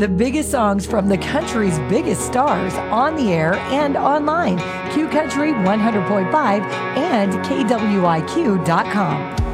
The biggest songs from the country's biggest stars on the air and online. Q Country 100.5 and KWIQ.com.